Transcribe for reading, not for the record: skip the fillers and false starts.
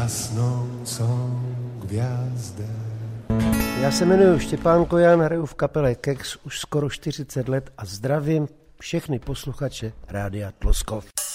gasnoucou hvězdu. Já se jmenuji Štěpán Kojan, hraju v kapele Kex už skoro 40 let a zdravím všechny posluchače Rádia Tloskov.